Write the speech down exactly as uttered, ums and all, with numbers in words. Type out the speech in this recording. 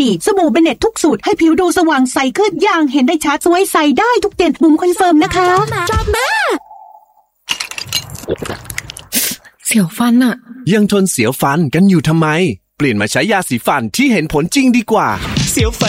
สบู่เบเน็ตทุกสูตรให้ผิวดูสว่างใสขึ้นอย่างเห็นได้ชัดสวยใสได้ทุกเดือนบุ๋มคอนเฟิร์มนะคะชอบมากเสียวฟันอะยังทนเสียวฟันกันอยู่ทำไมเปลี่ยนมาใช้ยาสีฟันที่เห็นผลจริงดีกว่าเสียวฟัน